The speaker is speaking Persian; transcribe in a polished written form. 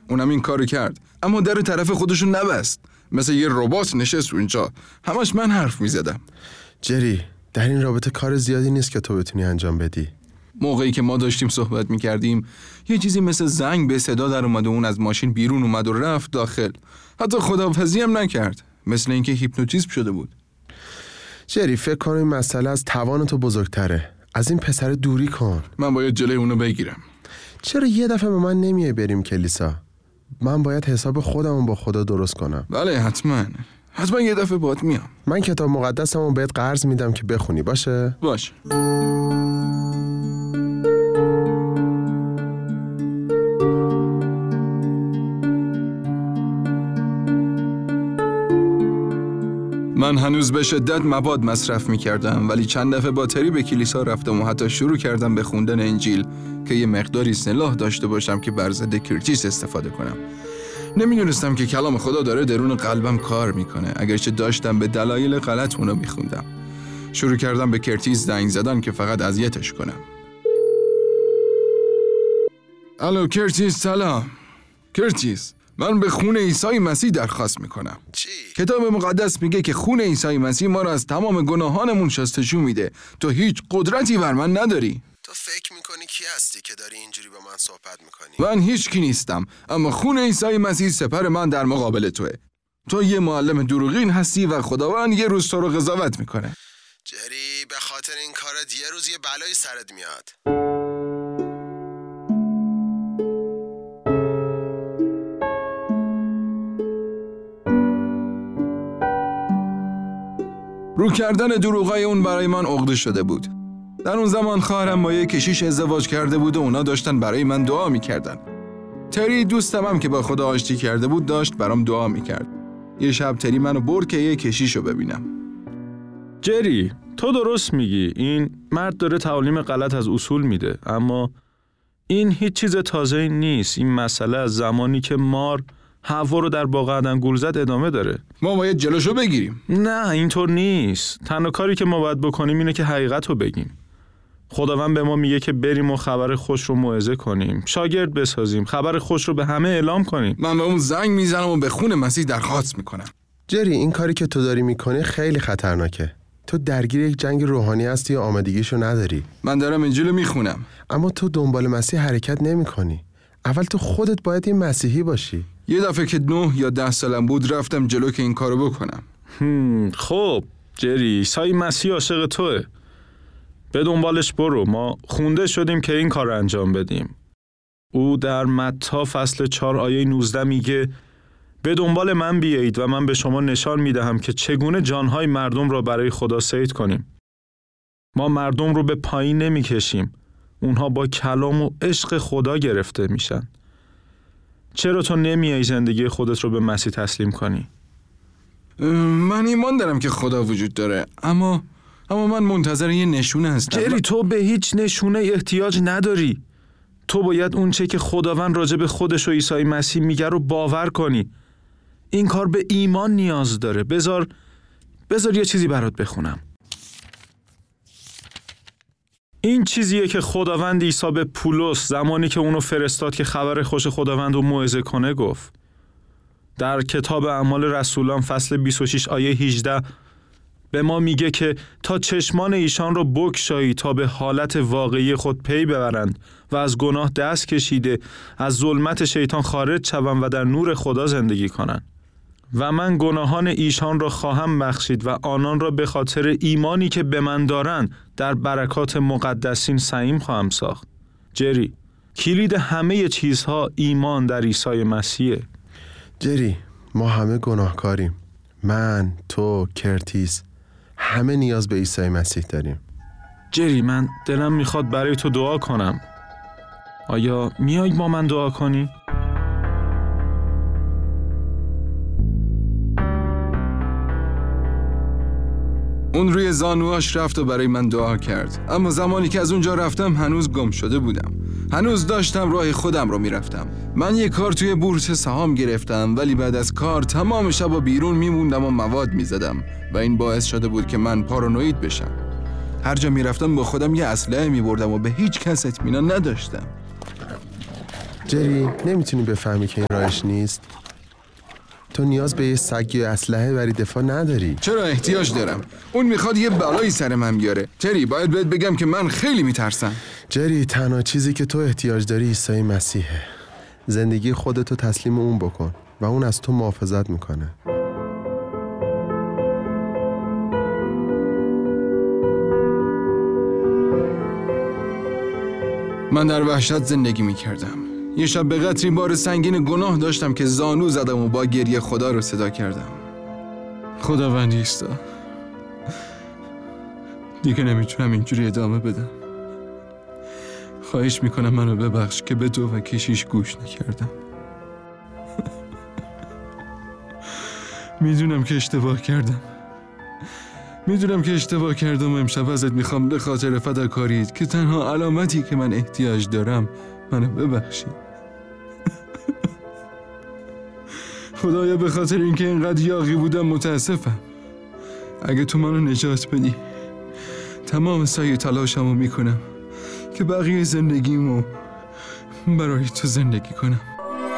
اونم این کارو کرد، اما در طرف خودشون نبست. مثل یه ربات نشست اونجا. همش من حرف میزدم. جری، در این رابطه کار زیادی نیست که تو بتونی انجام بدی. موقعی که ما داشتیم صحبت میکردیم یه چیزی مثل زنگ به صدا در اومد و اون از ماشین بیرون اومد و رفت داخل. حتی خداحافظی هم نکرد. مثل اینکه هیپنوتیزم شده بود. جری، فکر کنم این مسئله از توان تو بزرگتره. از این پسر دوری کن. من باید جلوی اونو بگیرم. چرا یه دفعه به من نمیای بریم کلیسا؟ من باید حساب خودمو با خدا درست کنم. بله حتما یه دفعه باهات میام. من کتاب مقدسمو بهت قرض میدم که بخونی. باشه؟ باشه. من هنوز به شدت مواد مصرف می‌کردم، ولی چند دفعه با تری به کلیسا رفتم و حتی شروع کردم به خوندن انجیل که یه مقداری سلاح داشته باشم که بر ضد کرتیس استفاده کنم. نمیدونستم که کلام خدا داره درون قلبم کار میکنه، اگرچه داشتم به دلایل غلط اونو میخوندم. شروع کردم به کرتیس زنگ زدن که فقط اذیتش کنم. الو کرتیس، سلام. کرتیس، من به خون عیسی مسیح درخواست میکنم. چی؟ کتاب مقدس میگه که خون عیسی مسیح ما رو از تمام گناهانمون شستشو میده. تو هیچ قدرتی بر من نداری. تو فکر میکنی کی هستی که داری اینجوری با من صحبت میکنی؟ من هیچ کی نیستم، اما خون عیسی مسیح سپر من در مقابل توه. تو یه معلم دروغین هستی و خداوند یه روز تو رو قضاوت میکنه. جری، به خاطر این کارت یه روز یه بلایی سرت میاد. رو کردن دروغای اون برای من عقده شده بود. در اون زمان خواهرم با یه کشیش ازدواج کرده بود و اونا داشتن برای من دعا میکردن. تری دوستم هم که با خدا آشتی کرده بود داشت برام دعا میکرد. یه شب تری منو برد که یه کشیشو ببینم. جری، تو درست میگی. این مرد داره تعالیم غلط از اصول میده، اما این هیچ چیز تازه‌ای نیست. این مسئله از زمانی که مار حوا رو در باغ عدن گول زد ادامه داره. ما باید جلوشو بگیریم. نه، اینطور نیست. تنها کاری که ما باید بکنیم اینه که حقیقت رو بگیم. خداوند به ما میگه که بریم و خبر خوش رو موعظه کنیم، شاگرد بسازیم، خبر خوش رو به همه اعلام کنیم. من به اون زنگ میزنم و به خون مسیح درخواست میکنم. جری، این کاری که تو داری میکنی خیلی خطرناکه. تو درگیر یک جنگ روحانی هستی و آمادگیشو نداری. من دارم انجیل میخونم. اما تو دنبال مسیح حرکت نمیکنی. اول تو خودت باید این مسیحی باشی. یه دفعه که 9 یا 10 سالم بود رفتم جلو که این کارو بکنم. خب جری، عیسی مسیح عاشق توه. به دنبالش برو. ما خونده شدیم که این کار رو انجام بدیم. او در متی فصل 4 آیه 19 میگه به دنبال من بیایید و من به شما نشان میدهم که چگونه جانهای مردم را برای خدا صید کنیم. ما مردم رو به پایین نمیکشیم. اونها با کلام و عشق خدا گرفته میشن. چرا تو نمیای زندگی خودت رو به مسیح تسلیم کنی؟ من ایمان دارم که خدا وجود داره، اما من منتظر یه نشونه هستم. جری، تو به هیچ نشونه احتیاج نداری. تو باید اون چه که خداوند راجع به خودش و عیسی مسیح میگه رو باور کنی. این کار به ایمان نیاز داره. بذار یه چیزی برات بخونم. این چیزیه که خداوند عیسی به پولس زمانی که اونو فرستاد که خبر خوش خداوند رو موعظه کنه گفت. در کتاب اعمال رسولان فصل 26 آیه 18 به ما میگه که تا چشمان ایشان رو بگشایی تا به حالت واقعی خود پی ببرند و از گناه دست کشیده از ظلمت شیطان خارج شوند و در نور خدا زندگی کنند. و من گناهان ایشان را خواهم بخشید و آنان را به خاطر ایمانی که به من دارند در برکات مقدسین سعیم خواهم ساخت. جری، کلید همه چیزها ایمان در عیسی مسیحه. جری، ما همه گناهکاریم. من، تو، کرتیس، همه نیاز به عیسی مسیح داریم. جری، من دلم میخواد برای تو دعا کنم. آیا میای با من دعا کنی؟ اون روی زانوهاش رفت و برای من دعا کرد، اما زمانی که از اونجا رفتم هنوز گم شده بودم. هنوز داشتم راه خودم رو میرفتم. من یه کار توی بورس سهام گرفتم، ولی بعد از کار تمام شب بیرون میموندم و مواد میزدم و این باعث شده بود که من پارانوید بشم. هر جا میرفتم با خودم یه اسلحه میبردم و به هیچ کس اطمینان نداشتم. جری نمیتونی بفهمی که این راهش نیست؟ تو نیاز به یه سگ یا اسلحه برای دفاع نداری. چرا احتیاج دارم؟ اون میخواد یه بلایی سر من بیاره. تری باید بهت بگم که من خیلی میترسم. جری تنها چیزی که تو احتیاج داری عیسی مسیحه. زندگی خودتو تسلیم اون بکن و اون از تو محافظت میکنه. من در وحشت زندگی میکردم. یه شب به قدری بار سنگین گناه داشتم که زانو زدم و با گریه خدا رو صدا کردم. خداوند عیسی، دیگه نمیتونم اینجوری ادامه بدم. خواهش میکنم منو ببخش که به تو و کشیش گوش نکردم. میدونم که اشتباه کردم و امشب ازت میخوام به خاطر فداکاریت که تنها علامتی که من احتیاج دارم منو ببخشی. خدایا به خاطر اینکه اینقدر یاغی بودم متاسفم. اگه تو منو نجات بدی تمام سعی تلاشمو میکنم که بقیه زندگیمو برای تو زندگی کنم.